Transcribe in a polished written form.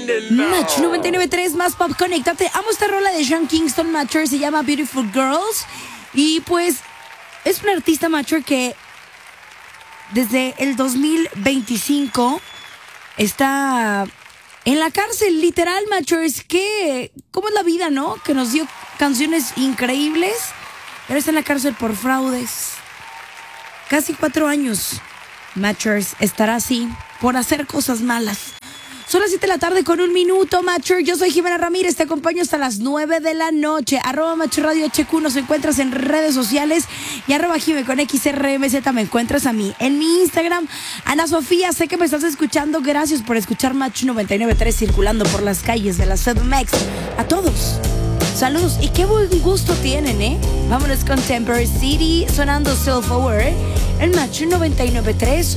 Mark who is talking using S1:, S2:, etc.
S1: Match 99.3 más pop, conéctate. Amo esta rola de Sean Kingston, Matcher, se llama Beautiful Girls. Y pues es un artista Matcher que desde el 2025 está en la cárcel, literal, Matchers. Que ¿cómo es la vida, no? Que nos dio canciones increíbles, pero está en la cárcel por fraudes. Casi 4 años. Matchers estará así por hacer cosas malas. Son las 7 de la tarde con 1 minuto, Matcher. Yo soy Jimena Ramírez, te acompaño hasta las 9 de la noche. @Matcher Radio HQ nos encuentras en redes sociales. Y @Jime con XRMZ me encuentras a mí en mi Instagram. Ana Sofía, sé que me estás escuchando. Gracias por escuchar Match 99.3 circulando por las calles de la CDMX. A todos, saludos y qué buen gusto tienen, ¿eh? Vámonos con Temper City sonando Self Aware en Match 99.3.